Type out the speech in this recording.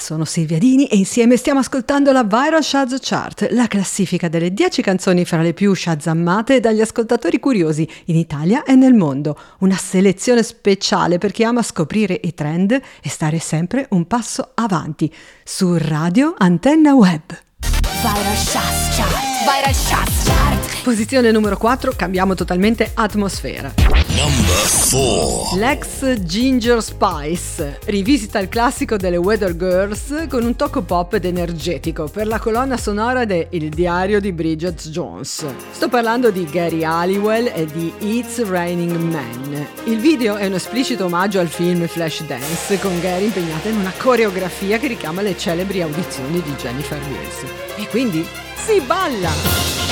sono Silvia Dini e insieme stiamo ascoltando la Viral Shaz Chart, la classifica delle 10 canzoni fra le più shazammate dagli ascoltatori curiosi in Italia e nel mondo. Una selezione speciale per chi ama scoprire i trend e stare sempre un passo avanti. Su Radio Antenna Web. Viral Shaz Chart. Viral Shaz Chart. Posizione numero 4, cambiamo totalmente atmosfera. Number 4. L'ex Ginger Spice rivisita il classico delle Weather Girls con un tocco pop ed energetico per la colonna sonora de Il diario di Bridget Jones. Sto parlando di Gary Halliwell e di It's Raining Men. Il video è un esplicito omaggio al film Flashdance, con Gary impegnata in una coreografia che richiama le celebri audizioni di Jennifer Wills. E quindi si balla!